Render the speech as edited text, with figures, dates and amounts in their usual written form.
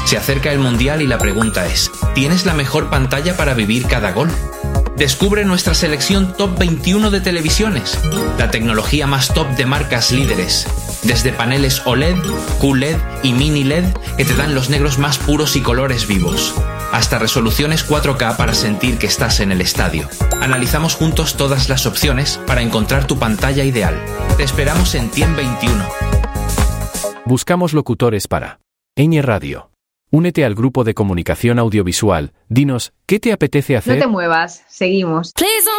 Se acerca el Mundial y la pregunta es, ¿tienes la mejor pantalla para vivir cada gol? Descubre nuestra selección Top 21 de televisiones, la tecnología más top de marcas líderes, desde paneles OLED, QLED y Mini LED que te dan los negros más puros y colores vivos, hasta resoluciones 4K para sentir que estás en el estadio. Analizamos juntos todas las opciones para encontrar tu pantalla ideal. Te esperamos en TIEM 21. Buscamos locutores para Ñ Radio. Únete al grupo de comunicación audiovisual. Dinos, ¿qué te apetece hacer? No te muevas, seguimos.